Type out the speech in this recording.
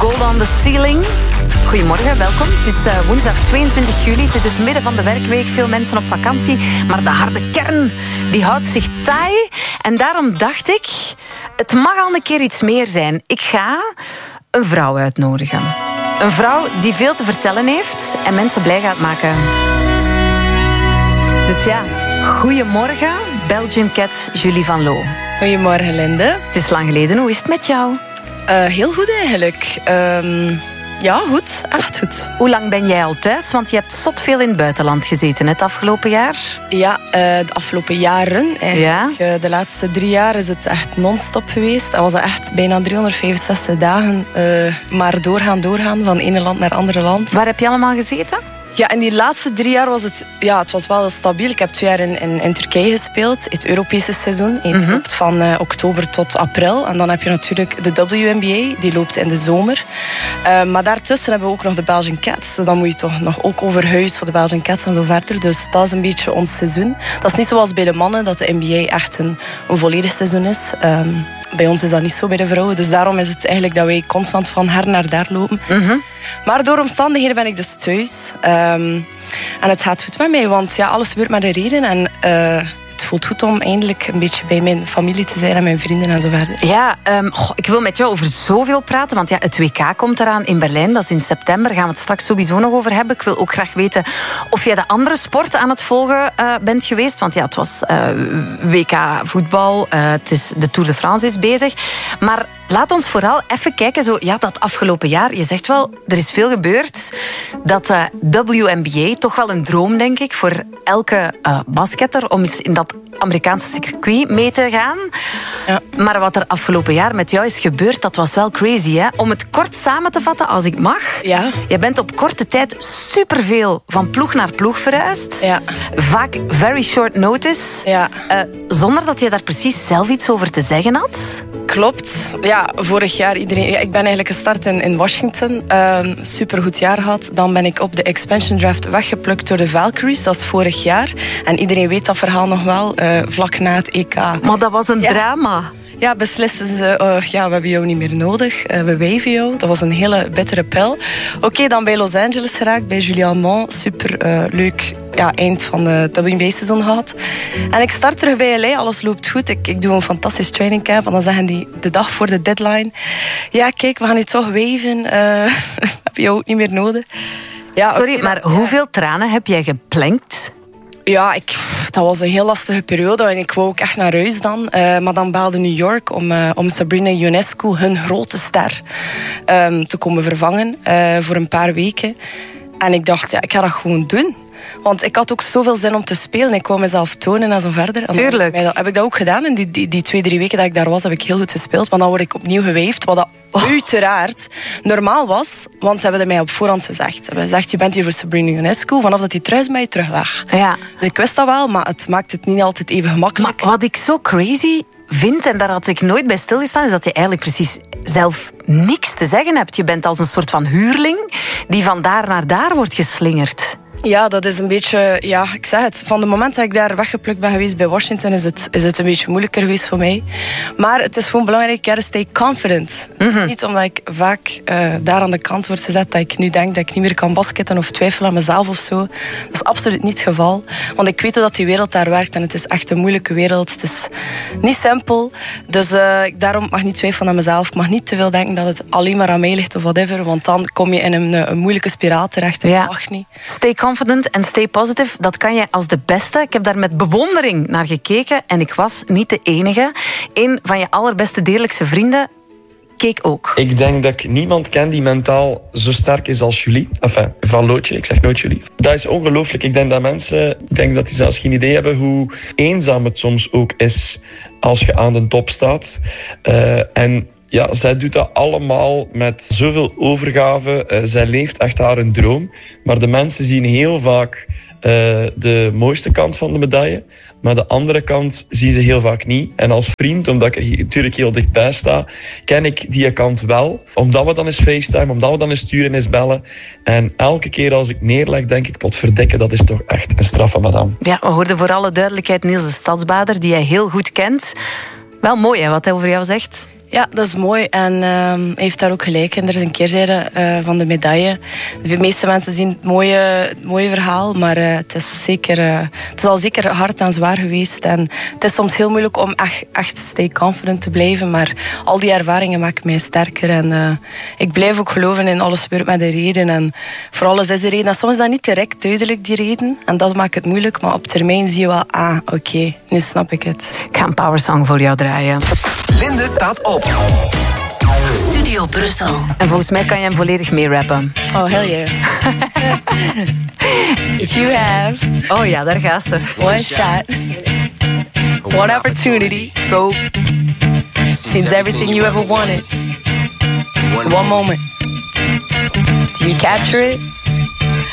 Gold on the Ceiling. Goedemorgen, welkom. Het is woensdag 22 juli. Het is het midden van de werkweek. Veel mensen op vakantie. Maar de harde kern die houdt zich taai. En daarom dacht ik, het mag al een keer iets meer zijn. Ik ga een vrouw uitnodigen. Een vrouw die veel te vertellen heeft en mensen blij gaat maken. Dus ja, goedemorgen, Belgian Cat Julie Van Loo. Goedemorgen, Linde. Het is lang geleden. Hoe is het met jou? Heel goed eigenlijk. Ja, goed. Echt goed. Hoe lang ben jij al thuis? Want je hebt zot veel in het buitenland gezeten het afgelopen jaar. Ja, de afgelopen jaren. Eigenlijk. Ja? De laatste 3 jaar is het echt non-stop geweest. Dat was echt bijna 365 dagen. Maar doorgaan van ene land naar andere land. Waar heb je allemaal gezeten? Ja, in die laatste 3 jaar was het was wel stabiel. Ik heb 2 jaar in Turkije gespeeld, het Europese seizoen. Het loopt van oktober tot april. En dan heb je natuurlijk de WNBA, die loopt in de zomer. Maar daartussen hebben we ook nog de Belgian Cats. Dus dan moet je toch nog ook over huis voor de Belgian Cats en zo verder. Dus dat is een beetje ons seizoen. Dat is niet zoals bij de mannen, dat de NBA echt een volledig seizoen is. Bij ons is dat niet zo bij de vrouwen. Dus daarom is het eigenlijk dat wij constant van her naar daar lopen. Maar door omstandigheden ben ik dus thuis. En het gaat goed met mij, want ja, alles gebeurt met een reden. En het voelt goed om eindelijk een beetje bij mijn familie te zijn en mijn vrienden en zo verder. Ja, ik wil met jou over zoveel praten, want ja, het WK komt eraan in Berlijn. Dat is in september, daar gaan we het straks sowieso nog over hebben. Ik wil ook graag weten of jij de andere sport aan het volgen bent geweest. Want ja, het was WK voetbal, het is de Tour de France is bezig. Maar laat ons vooral even kijken, zo, ja, dat afgelopen jaar. Je zegt wel, er is veel gebeurd. Dat WNBA, toch wel een droom, denk ik, voor elke basketter om eens in dat Amerikaanse circuit mee te gaan. Ja. Maar wat er afgelopen jaar met jou is gebeurd, dat was wel crazy, hè? Om het kort samen te vatten, als ik mag. Ja. Je bent op korte tijd superveel van ploeg naar ploeg verhuisd. Ja. Vaak very short notice. Ja. Zonder dat je daar precies zelf iets over te zeggen had. Klopt. Ja, vorig jaar iedereen... Ja, ik ben eigenlijk gestart in Washington. Supergoed jaar gehad. Dan ben ik op de expansion draft weggeplukt door de Valkyries. Dat is vorig jaar. En iedereen weet dat verhaal nog wel. Vlak na het EK. Maar dat was een drama. Ja, beslissen ze, we hebben jou niet meer nodig. We wijven jou. Dat was een hele bittere pil. Oké, dan bij Los Angeles geraakt, bij Julian Mon. Super leuk. Ja, eind van de WNBA-seizoen gehad. En ik start terug bij LA, alles loopt goed. Ik doe een fantastisch trainingcamp. En dan zeggen die de dag voor de deadline... Ja, kijk, we gaan je toch wijven. We hebben jou ook niet meer nodig. Ja, sorry, maar hoeveel tranen heb jij geplankt? Ja, dat was een heel lastige periode. En ik wou ook echt naar huis dan. Maar dan belde New York om Sabrina Ionescu, hun grote ster, te komen vervangen voor een paar weken. En ik dacht, ja, ik ga dat gewoon doen. Want ik had ook zoveel zin om te spelen. Ik wou mezelf tonen en zo verder. En tuurlijk. Heb ik dat ook gedaan. En die 2-3 weken dat ik daar was, heb ik heel goed gespeeld. Maar dan word ik opnieuw geweefd. Wat dat uiteraard normaal was. Want ze hebben mij op voorhand gezegd. Ze hebben gezegd, je bent hier voor Sabrina Ionescu. Vanaf dat hij terug is, ben je terug weg. Ja. Dus ik wist dat wel, maar het maakt het niet altijd even gemakkelijk. Maar wat ik zo crazy vind, en daar had ik nooit bij stilgestaan, is dat je eigenlijk precies zelf niks te zeggen hebt. Je bent als een soort van huurling die van daar naar daar wordt geslingerd. Ja, dat is een beetje... Ja, ik zeg het. Van het moment dat ik daar weggeplukt ben geweest bij Washington... is het een beetje moeilijker geweest voor mij. Maar het is gewoon belangrijk, stay confident. Niet omdat ik vaak daar aan de kant word gezet... dat ik nu denk dat ik niet meer kan basketten... of twijfel aan mezelf of zo. Dat is absoluut niet het geval. Want ik weet hoe dat die wereld daar werkt... en het is echt een moeilijke wereld. Het is niet simpel. Dus daarom mag ik niet twijfelen aan mezelf. Ik mag niet te veel denken dat het alleen maar aan mij ligt of whatever. Want dan kom je in een moeilijke spiraal terecht. En dat mag niet. Stay confident en stay positive, dat kan jij als de beste. Ik heb daar met bewondering naar gekeken en ik was niet de enige. Een van je allerbeste dierlijkste vrienden keek ook. Ik denk dat ik niemand ken die mentaal zo sterk is als Julie. Enfin, Van Lootje, ik zeg nooit Julie. Dat is ongelooflijk. Ik denk dat mensen die zelfs geen idee hebben hoe eenzaam het soms ook is als je aan de top staat. En ja, zij doet dat allemaal met zoveel overgave. Zij leeft echt haar een droom. Maar de mensen zien heel vaak de mooiste kant van de medaille. Maar de andere kant zien ze heel vaak niet. En als vriend, omdat ik natuurlijk heel dichtbij sta, ken ik die kant wel. Omdat we dan eens FaceTime, omdat we dan eens sturen en eens bellen. En elke keer als ik neerleg, denk ik, potverdikke, dat is toch echt een straffe madame. Ja, we hoorden voor alle duidelijkheid Niels de Stadsbader, die jij heel goed kent. Wel mooi, hè, wat hij over jou zegt. Ja, dat is mooi. En hij heeft daar ook gelijk in. Er is een keerzijde van de medaille. De meeste mensen zien het mooie verhaal, maar het is al zeker hard en zwaar geweest. En het is soms heel moeilijk om echt stay confident te blijven, maar al die ervaringen maken mij sterker. En ik blijf ook geloven in alles gebeurt met een reden. En voor alles is er reden. En soms is dat niet direct duidelijk, die reden. En dat maakt het moeilijk, maar op termijn zie je wel, oké, nu snap ik het. Ik ga een powersong voor jou draaien. Linde staat op. Studio Brussel. En volgens mij kan je hem volledig mee rappen. Oh, hell yeah. If you have... Oh ja, daar gaat ze. One shot. One opportunity. Go. Seems everything you ever wanted. One moment. Do you capture it?